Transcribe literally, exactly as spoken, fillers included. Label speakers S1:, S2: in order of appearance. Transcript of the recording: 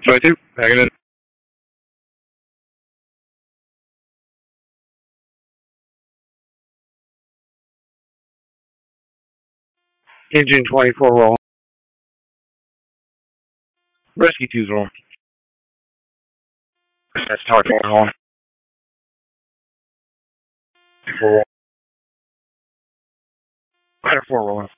S1: twenty-two, hanging in. Engine twenty-four rolling. Rescue two's rolling. That's Tower four rolling. four rolling. Ladder four rolling.